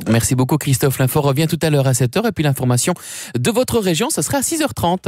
Merci beaucoup Christophe. L'info revient tout à l'heure à 7h et puis l'information de votre région, ça sera à 6h30.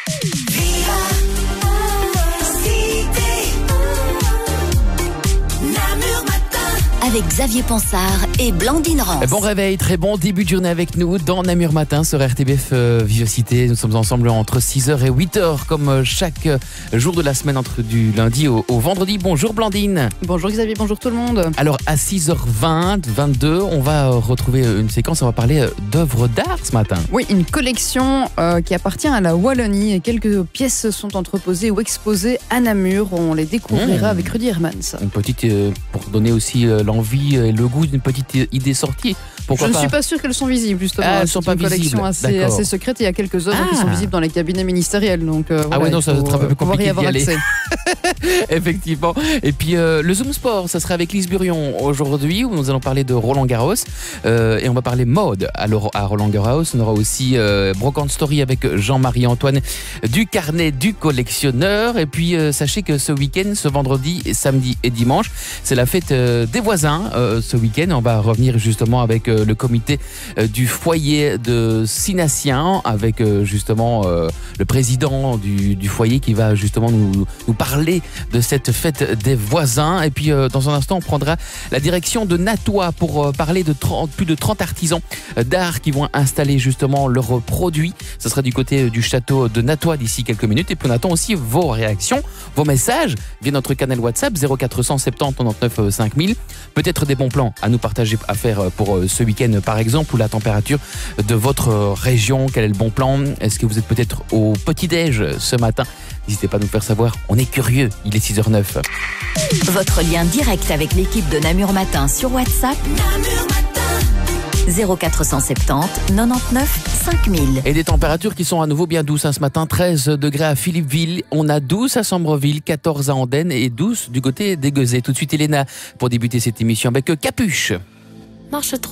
Avec Xavier Ponsard et Blandine Rance. Bon réveil, très bon début de journée avec nous dans Namur Matin sur RTBF Vivacité. Nous sommes ensemble entre 6h et 8h comme chaque jour de la semaine entre du lundi au vendredi. Bonjour Blandine. Bonjour Xavier, bonjour tout le monde. Alors à 6h20, 22, on va retrouver une séquence, on va parler d'œuvres d'art ce matin. Oui, une collection qui appartient à la Wallonie et quelques pièces sont entreposées ou exposées à Namur. On les découvrira avec Rudy Hermans. Une petite, pour donner aussi l'envie et le goût d'une petite idée sortie. Pourquoi Je ne pas suis pas sûre qu'elles sont visibles justement. Ah, elles sont C'est pas une collection visibles. assez secrète. Il y a quelques œuvres qui sont visibles dans les cabinets ministériels. Donc, ouais, non, ça va être un peu compliqué d'y aller. Accès. Effectivement. Et puis le Zoom Sport, ça sera avec Lise Burion aujourd'hui où nous allons parler de Roland Garros et on va parler mode à Roland Garros. On aura aussi Brocante Story avec Jean-Marie Antoine du carnet du collectionneur. Et puis sachez que ce week-end, ce vendredi, samedi et dimanche, c'est la fête des voisins. Ce week-end, on va revenir justement avec le comité du foyer de Sinassien avec justement le président du foyer qui va justement nous parler de cette fête des voisins. Et puis dans un instant, on prendra la direction de Natois pour parler de plus de 30 artisans d'art qui vont installer justement leurs produits. Ce sera du côté du château de Natois d'ici quelques minutes. Et puis on attend aussi vos réactions, vos messages via notre canal WhatsApp 0470 99 5000. Peut-être des bons plans à nous partager, à faire pour ce week-end par exemple, ou la température de votre région. Quel est le bon plan? Est-ce que vous êtes peut-être au petit-déj ce matin? N'hésitez pas à nous faire savoir, on est curieux, il est 6h09. Votre lien direct avec l'équipe de Namur Matin sur WhatsApp. Namur Matin 0470 99 5000. Et des températures qui sont à nouveau bien douces ce matin. 13 degrés à Philippeville, on a 12 à Sambreville, 14 à Andenne et 12 du côté des Guezets. Tout de suite Elena pour débuter cette émission avec Capuche. Marche trop.